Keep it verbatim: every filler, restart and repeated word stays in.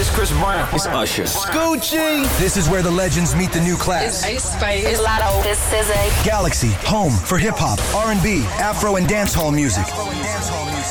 This Chris Brown. It's Usher. Scoochie. This is where the legends meet the new class. It's Ace Spade. It's Lotto. This is a Galaxy, home for hip hop, R and B, Afro, and dancehall music.